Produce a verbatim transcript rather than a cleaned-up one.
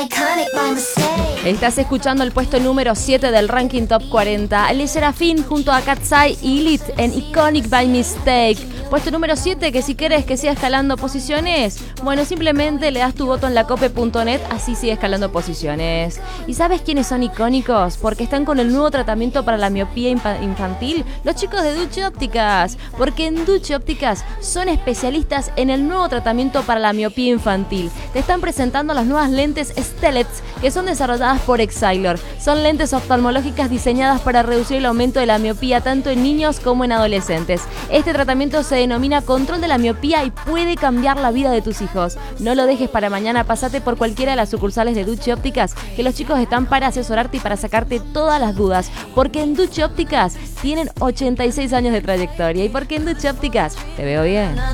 Estás escuchando el puesto número siete del ranking Top cuarenta. Le Serafín junto a Katsai y Lit en Iconic by Mistake. Puesto número siete, que si querés que siga escalando posiciones, bueno, simplemente le das tu voto en lacope punto net, así sigue escalando posiciones. ¿Y sabes quiénes son icónicos? Porque están con el nuevo tratamiento para la miopía infantil, los chicos de Duche Ópticas. Porque en Duche Ópticas son especialistas en el nuevo tratamiento para la miopía infantil. Te están presentando las nuevas lentes Stellets, que son desarrolladas por Exilor. Son lentes oftalmológicas diseñadas para reducir el aumento de la miopía tanto en niños como en adolescentes. Este tratamiento se denomina control de la miopía y puede cambiar la vida de tus hijos. No lo dejes para mañana, pasate por cualquiera de las sucursales de Duche Ópticas, que los chicos están para asesorarte y para sacarte todas las dudas. Porque en Duche Ópticas tienen ochenta y seis años de trayectoria y porque en Duche Ópticas te veo bien.